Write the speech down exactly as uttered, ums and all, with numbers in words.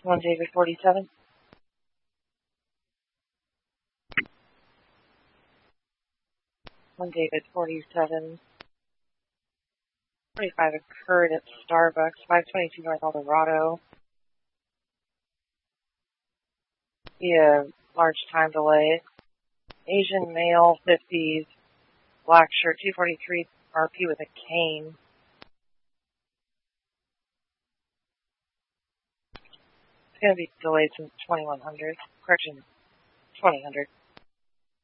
One David forty-seven. One David forty-seven. forty-five occurred at Starbucks, five twenty-two North Eldorado. Via large time delay. Asian male, fifties, black shirt, two forty-three R P with a cane. It's going to be delayed since twenty-one hundred. Correction, twenty hundred.